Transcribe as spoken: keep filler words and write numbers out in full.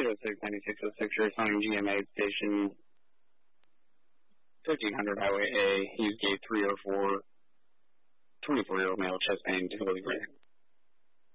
eight oh six, ninety-six oh six, responding G M A station fifteen hundred Highway A, use gate three oh four, twenty-four-year-old male, chest pain, difficulty breathing.